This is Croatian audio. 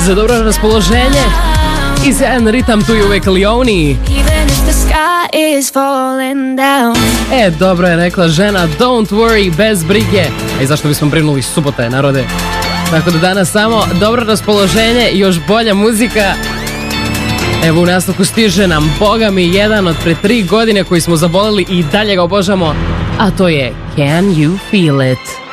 za dobro raspoloženje i sjajan ritam, tu je uvek Leoni. Dobro je rekla žena, don't worry, bez brige. I zašto bismo brinuli, subota je, narode. Tako da danas samo dobro raspoloženje i još bolja muzika. Evo u nastavku stiže nam, boga mi, jedan od pre 3 godine koji smo zavoleli i dalje ga obožamo, a to je Can You Feel It?